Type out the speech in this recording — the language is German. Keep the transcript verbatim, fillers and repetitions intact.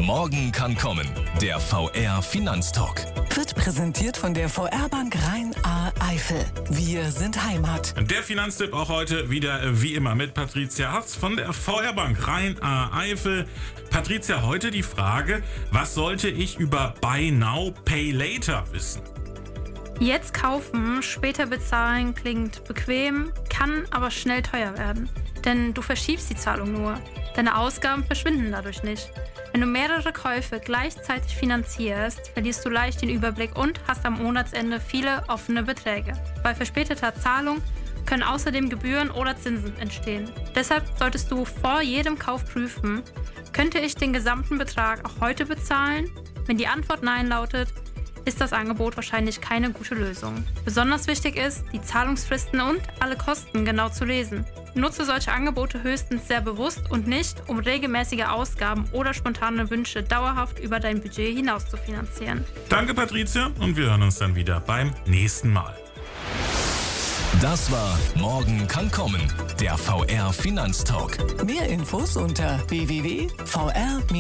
Morgen kann kommen. Der V R Finanztalk. Wird präsentiert von der V R-Bank Rhein-A-Eifel. Wir sind Heimat. Der Finanztipp auch heute wieder äh, wie immer mit Patricia Hartz von der V R-Bank Rhein-A-Eifel. Patricia, heute die Frage, was sollte ich über Buy Now, Pay Later wissen? Jetzt kaufen, später bezahlen klingt bequem, kann aber schnell teuer werden. Denn du verschiebst die Zahlung nur. Deine Ausgaben verschwinden dadurch nicht. Wenn du mehrere Käufe gleichzeitig finanzierst, verlierst du leicht den Überblick und hast am Monatsende viele offene Beträge. Bei verspäteter Zahlung können außerdem Gebühren oder Zinsen entstehen. Deshalb solltest du vor jedem Kauf prüfen, könnte ich den gesamten Betrag auch heute bezahlen? Wenn die Antwort Nein lautet, ist das Angebot wahrscheinlich keine gute Lösung. Besonders wichtig ist, die Zahlungsfristen und alle Kosten genau zu lesen. Nutze solche Angebote höchstens sehr bewusst und nicht, um regelmäßige Ausgaben oder spontane Wünsche dauerhaft über dein Budget hinaus zu finanzieren. Danke, Patricia, und wir hören uns dann wieder beim nächsten Mal. Das war Morgen kann kommen. Der V R Finanztalk. Mehr Infos unter w w w punkt v r